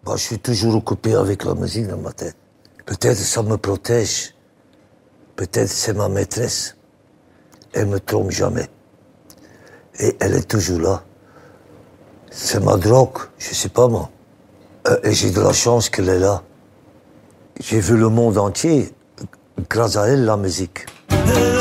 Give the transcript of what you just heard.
Bah, je suis toujours occupé avec la musique dans ma tête. Peut-être ça me protège. Peut-être c'est ma maîtresse. Elle me trompe jamais. Et elle est toujours là. C'est ma drogue, je sais pas moi. Et j'ai de la chance qu'elle est là. J'ai vu le monde entier grâce à elle, la musique.